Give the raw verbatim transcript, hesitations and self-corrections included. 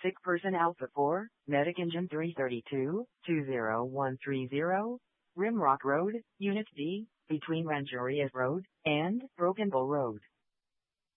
Sick person Alpha four, Medic Engine three thirty-two, two zero one three zero, Rimrock Road, Unit D, between Rancherias Road and Broken Bow Road.